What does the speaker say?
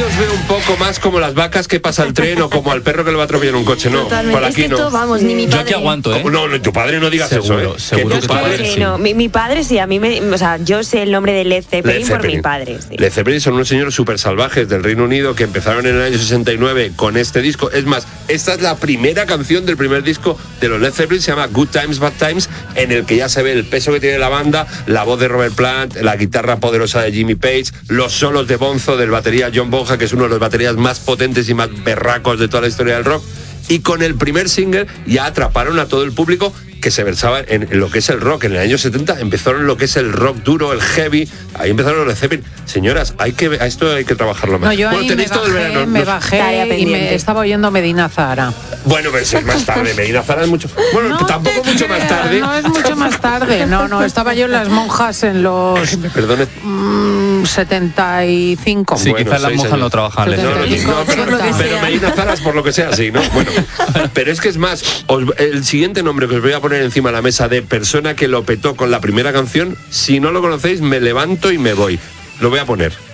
os veo un poco más como las vacas que pasa el tren o como al perro que le va a atropellar un coche, no. Totalmente. Por aquí es que no. esto, vamos, ni mi padre. Yo aquí aguanto, ¿eh? No, tu padre no digas Seguro, eso, seguro que que tu tu padre... padre Sí, no, mi padre sí, a mí o sea, yo sé el nombre de Led Zeppelin por mi padre. Sí. Led Zeppelin son unos señores súper salvajes del Reino Unido que empezaron en el año 69 con este disco. Es más, esta es la primera canción del primer disco de los Led Zeppelin, se llama Good Times, Bad Times, en el que ya se ve el peso que tiene la banda, la voz de Robert Plant, la guitarra poderosa de Jimmy Page, los solos de Bonzo del batería John Bonham, que es uno de los baterías más potentes y más berracos de toda la historia del rock. Y con el primer single ya atraparon a todo el público que se versaba en lo que es el rock. En el año 70 empezaron lo que es el rock duro, el heavy. Ahí empezaron los Led Zeppelin. Señoras, a esto hay que trabajarlo más. No, yo ahí me bajé y me estaba oyendo Medina Zahara. Bueno, pero eso es más tarde. Medina Zahara es mucho... Bueno, No tampoco mucho más tarde. No es mucho más tarde. No, estaba yo en Las Monjas en los... Perdone. 75. Sí, Bueno, quizás las 6 monjas años. no trabajan. Pero Medina Zahara es por lo que sea así, ¿no? Bueno, pero es que es más, el siguiente nombre que os voy a poner encima de la mesa de persona que lo petó con la primera canción, si no lo conocéis, me levanto y me voy. Lo voy a poner.